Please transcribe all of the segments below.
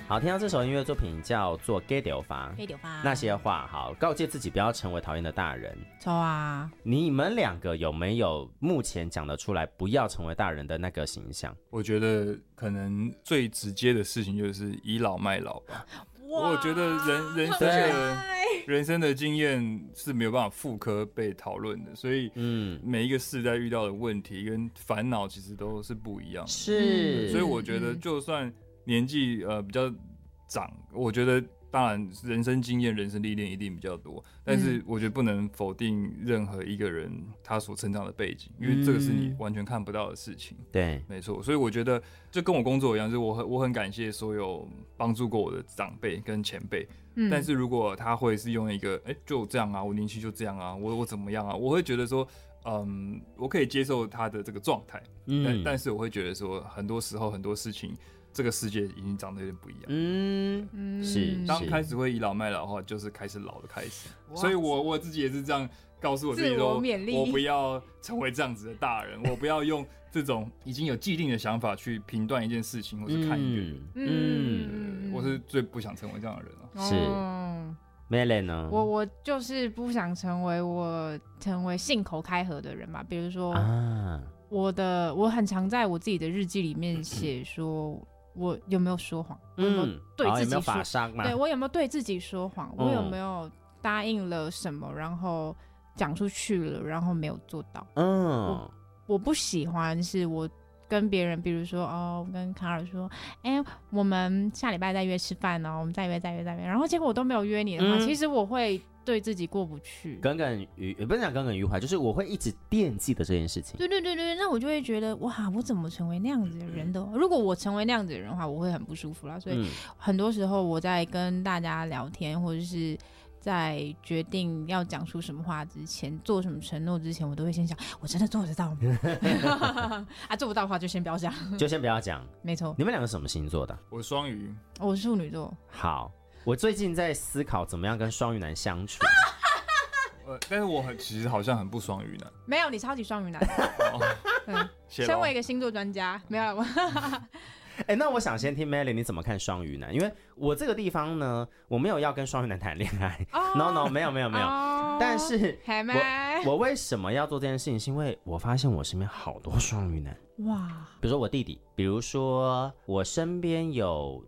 好，听到这首音乐作品叫做《给丢发》，那些话，好，告诫自己不要成为讨厌的大人。 错啊！ 你们两个有没有目前讲得出来不要成为大人的那个形象？ 我觉得可能最直接的事情就是倚老卖老吧。我觉得人生的经验是没有办法复刻被讨论的，所以每一个世代遇到的问题跟烦恼其实都是不一样的。 是， 所以我觉得就算年纪比较长，我觉得当然人生经验、人生历练一定比较多，但是我觉得不能否定任何一个人他所成长的背景，因为这个是你完全看不到的事情。 对， 没错。所以我觉得就跟我工作一样，就是我很感谢所有帮助过我的长辈跟前辈。但是如果他会是用一个就这样啊，我年轻就这样啊，我怎么样啊，我会觉得说我可以接受他的这个状态，但是我会觉得说很多时候很多事情这个世界已经长得有点不一样。 是。 当开始会倚老卖老的话，就是开始老的开始。所以我自己也是这样告诉我自己说，我不要成为这样子的大人，我不要用这种已经有既定的想法去评断一件事情或是看一个人。我是最不想成为这样的人了。 是。Melon 呢？ 我就是不想成为信口开河的人吧。比如说，我很常在我自己的日记里面写说，我有没有说谎？我有没有对自己说？有没有法伤嘛？ 对，我有没有对自己说谎？我有没有答应了什么，然后讲出去了，然后没有做到？我不喜欢是我跟别人，比如说我跟卡尔说，我们下礼拜再约吃饭哦，我们再约，然后结果我都没有约你的话，其实我会对自己过不去， 也不是讲耿耿于怀，就是我会一直惦记的这件事情。 对，那我就会觉得哇，我怎么成为那样子的人的？如果我成为那样子的人的话，我会很不舒服啦。所以很多时候我在跟大家聊天，或者是在决定要讲出什么话之前，做什么承诺之前，我都会先想，我真的做得到吗？做不到的话就先不要讲，没错。 你们两个什么星座的？ 我双鱼， 我是处女座。 好，我最近在思考怎么样跟双鱼男相处。 但是我其实好像很不双鱼男。 没有，你超级双鱼男。身为一个星座专家，没有了。 那我想先听 Melly 你怎么看双鱼男？因为我这个地方呢，我没有要跟双鱼男谈恋爱。No， 没有。但是我为什么要做这件事情？是因为我发现我身边好多双鱼男。哇！比如说我弟弟，比如说我身边有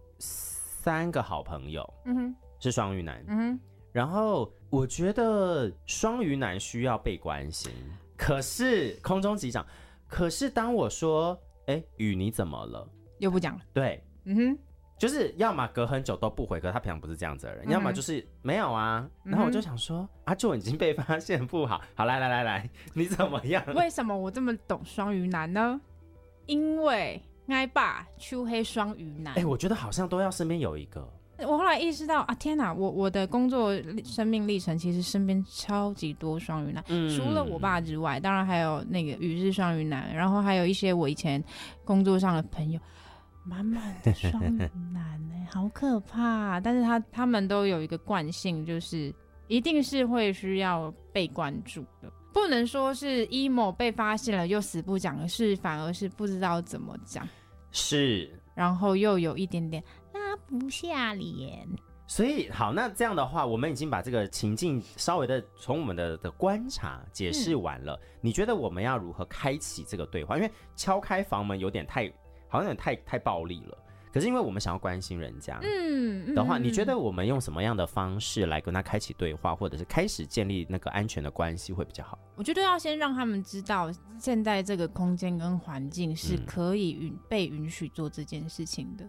3个好朋友，是双鱼男。然后我觉得双鱼男需要被关心，可是空中击掌。可是当我说，雨你怎么了？ 又不讲了。 对，就是要么隔很久都不回，可是他平常不是这样子的人，要么就是没有啊。然后我就想说，就已经被发现不好，好来，你怎么样？ 为什么我这么懂双鱼男呢？因为爱爸秋黑双鱼男。 我觉得好像都要身边有一个。 我后来意识到天哪，我的工作生命历程其实身边超级多双鱼男，除了我爸之外，当然还有那个雨是双鱼男，然后还有一些我以前工作上的朋友，满满的双鱼男好可怕。但是他们都有一个惯性，就是一定是会需要被关注的，不能说是 emo 被发现了又死不讲的事，反而是不知道怎么讲， 是， 然后又有一点点拉不下脸。 所以好，那这样的话，我们已经把这个情境稍微的从我们的观察解释完了。你觉得我们要如何开启这个对话？因为敲开房门有点好像有点太暴力了。可是因为我们想要关心人家的话，你觉得我们用什么样的方式来跟他开启对话，或者是开始建立那个安全的关系会比较好？ 我觉得要先让他们知道，现在这个空间跟环境是可以被允许做这件事情的。